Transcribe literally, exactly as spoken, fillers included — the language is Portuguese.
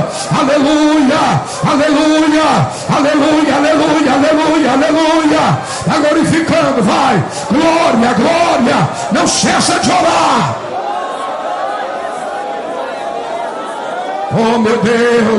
aleluia, aleluia, aleluia, aleluia, aleluia, aleluia. Está glorificando, vai, glória, glória, não cessa de orar. Oh meu Deus.